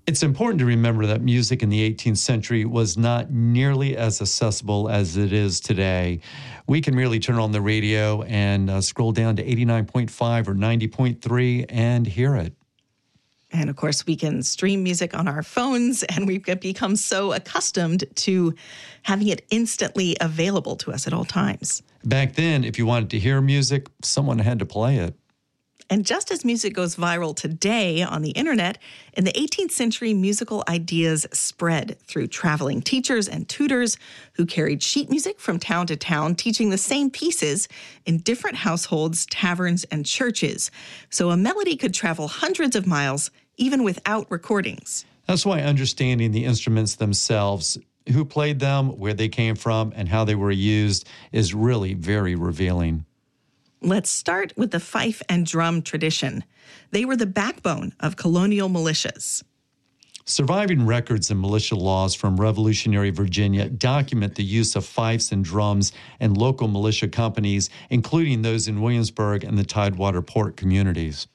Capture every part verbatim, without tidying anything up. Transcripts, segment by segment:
It's important to remember that music in the eighteenth century was not nearly as accessible as it is today. We can merely turn on the radio and uh, scroll down to eighty-nine point five or ninety point three and hear it. And of course, we can stream music on our phones, and we've become so accustomed to having it instantly available to us at all times. Back then, if you wanted to hear music, someone had to play it. And just as music goes viral today on the internet, in the eighteenth century, musical ideas spread through traveling teachers and tutors who carried sheet music from town to town, teaching the same pieces in different households, taverns, and churches. So a melody could travel hundreds of miles, even without recordings. That's why understanding the instruments themselves, who played them, where they came from, and how they were used is really very revealing. Let's start with the fife and drum tradition. They were the backbone of colonial militias. Surviving records and militia laws from Revolutionary Virginia document the use of fifes and drums in local militia companies, including those in Williamsburg and the Tidewater Port communities.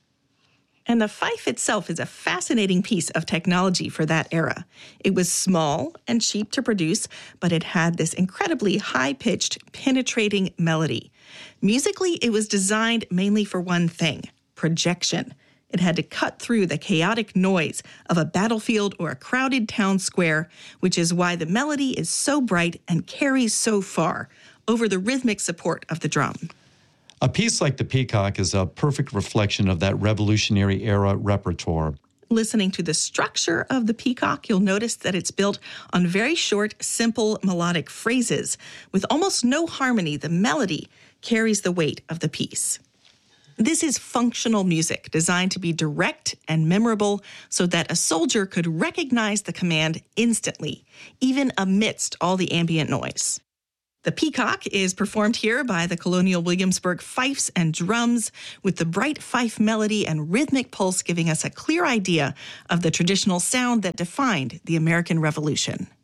And the fife itself is a fascinating piece of technology for that era. It was small and cheap to produce, but it had this incredibly high-pitched, penetrating melody. Musically, it was designed mainly for one thing: projection. It had to cut through the chaotic noise of a battlefield or a crowded town square, which is why the melody is so bright and carries so far over the rhythmic support of the drum. A piece like the Peacock is a perfect reflection of that Revolutionary era repertoire. Listening to the structure of the Peacock, you'll notice that it's built on very short, simple melodic phrases. With almost no harmony, the melody carries the weight of the piece. This is functional music designed to be direct and memorable so that a soldier could recognize the command instantly, even amidst all the ambient noise. The Peacock is performed here by the Colonial Williamsburg Fifes and Drums, with the bright fife melody and rhythmic pulse giving us a clear idea of the traditional sound that defined the American Revolution.